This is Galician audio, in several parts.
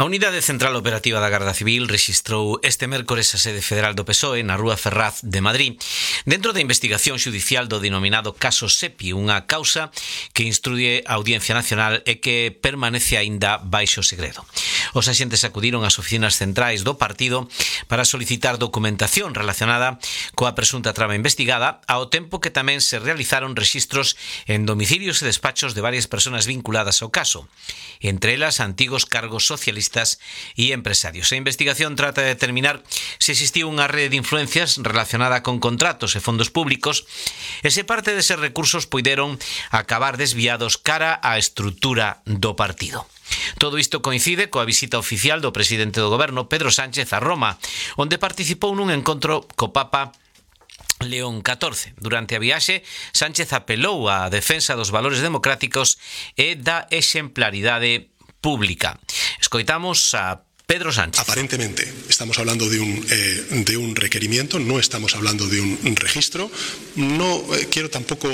A Unidade Central Operativa da Garda Civil rexistrou este mércores a sede federal do PSOE na Rúa Ferraz de Madrid dentro da investigación xudicial do denominado caso Sepi, unha causa que instruye a Audiencia Nacional e que permanece aínda baixo segredo. Os axentes acudiron ás oficinas centrais do partido para solicitar documentación relacionada coa presunta trama investigada, ao tempo que tamén se realizaron rexistros en domicilios e despachos de varias persoas vinculadas ao caso, entre elas antigos cargos socialistas e empresarios. A investigación trata de determinar se existiu unha rede de influencias relacionada con contratos e fondos públicos e se parte deses recursos puideron acabar desviados cara á estrutura do partido. Todo isto coincide coa visita oficial do presidente do goberno, Pedro Sánchez, a Roma, onde participou nun encontro co Papa León XIV. Durante a viaxe, Sánchez apelou á defensa dos valores democráticos e da exemplaridade pública. Escoitamos a Pedro Sánchez. Aparentemente estamos hablando de un requerimiento, no estamos hablando de un registro. No quiero tampoco,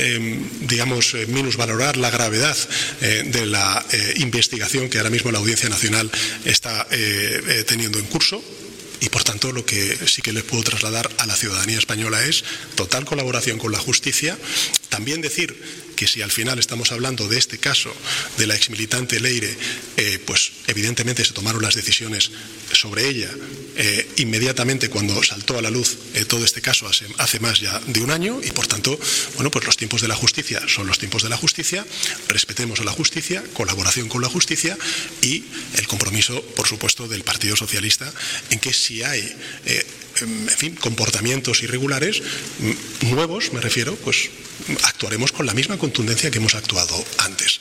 minusvalorar la gravedad de la investigación que ahora mismo la Audiencia Nacional está teniendo en curso. Y por tanto lo que sí que les puedo trasladar a la ciudadanía española es total colaboración con la justicia. También decir que si al final estamos hablando de este caso de la exmilitante Leire, pues evidentemente se tomaron las decisiones sobre ella inmediatamente cuando saltó a la luz todo este caso hace más ya de un año, y por tanto, bueno, pues los tiempos de la justicia son los tiempos de la justicia, respetemos a la justicia, colaboración con la justicia y el compromiso, por supuesto, del Partido Socialista en que si hay comportamientos irregulares nuevos, me refiero, pues actuaremos con la misma contundencia que hemos actuado antes.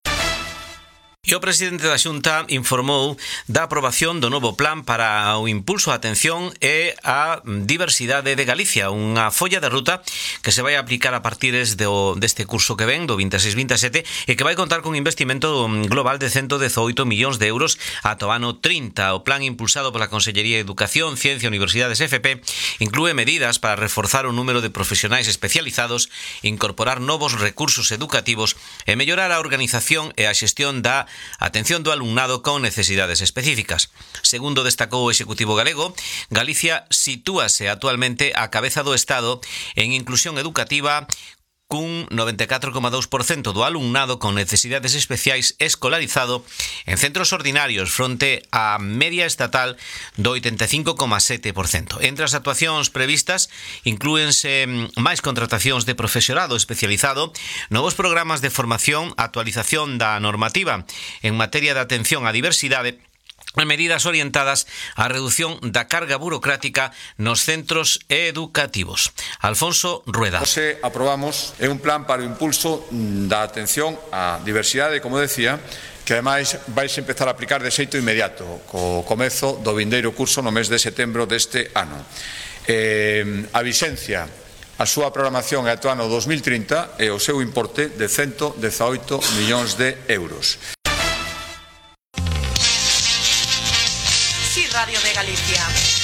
E o presidente da Xunta informou da aprobación do novo plan para o impulso á atención e á diversidade de Galicia, unha folla de ruta que se vai aplicar a partir deste curso que ven, do 26-27, e que vai contar con investimento global de 118 millóns de euros ata o ano 30. O plan impulsado pola Consellería de Educación, Ciencia e Universidades FP inclúe medidas para reforzar o número de profesionais especializados, incorporar novos recursos educativos e mellorar a organización e a xestión da atención do alumnado con necesidades específicas. Segundo destacou o Executivo galego, Galicia sitúase actualmente á cabeza do Estado en inclusión educativa, cun 94,2% do alumnado con necesidades especiais escolarizado en centros ordinarios fronte á media estatal do 85,7%. Entre as actuacións previstas inclúense máis contratacións de profesorado especializado, novos programas de formación, actualización da normativa en materia de atención á diversidade e medidas orientadas á reducción da carga burocrática nos centros educativos. Alfonso Rueda. Hoxe aprobamos un plan para o impulso da atención á diversidade, como decía, que ademais vais empezar a aplicar de xeito inmediato, co comezo do vindeiro curso no mes de setembro deste ano. A vixencia, a súa programación é ata o ano 2030 e o seu importe de 118 millóns de euros. Sí, Radio de Galicia.